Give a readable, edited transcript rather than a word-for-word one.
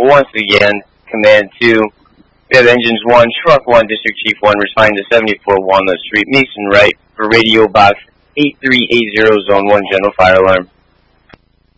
once again, Command 2. We have Engines 1, Truck 1, District Chief 1, responding to 74 Walnut Street, Mason Right, for Radio Box 8380, Zone 1, General Fire Alarm.